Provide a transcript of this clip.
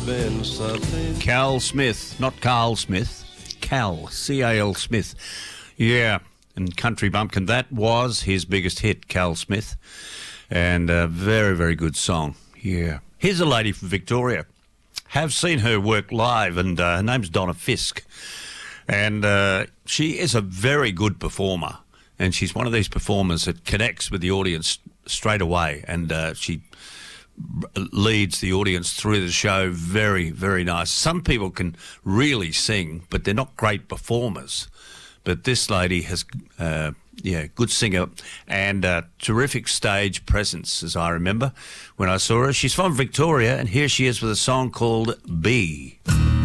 Cal Smith, not Carl Smith. Cal, C-A-L Smith. Yeah, and Country Bumpkin. That was his biggest hit, Cal Smith. And a very, very good song. Yeah. Here's a lady from Victoria. Have seen her work live, and her name's Donna Fisk. And she is a very good performer. And she's one of these performers that connects with the audience straight away. And she leads the audience through the show very, very nice. Some people can really sing, but they're not great performers. But this lady has, good singer and terrific stage presence, as I remember when I saw her. She's from Victoria, and here she is with a song called Bee.